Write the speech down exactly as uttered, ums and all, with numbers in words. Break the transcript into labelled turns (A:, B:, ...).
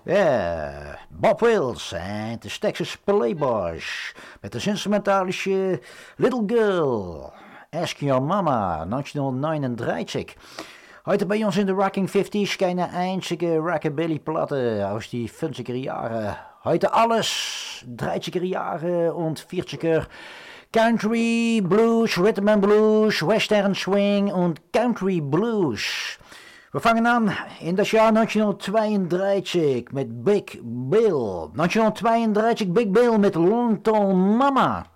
A: Ja, Bob Wills en de Texas Playboys met de instrumentalische Little Girl, Ask Your Mama, negentienhonderdnegenendertig. Heute bei uns in der Rocking fifties keine einzige Rockabilly-Platte aus die fünfziger Jahre. Heute alles dreißiger Jahre und vierziger. Country, Blues, Rhythm and Blues, Western Swing und Country Blues. Wir fangen an in das Jahr neunzehnhundertzweiunddreißig mit Big Bill. neunzehnhundertzweiunddreißig Big Bill mit Long Tall Mama.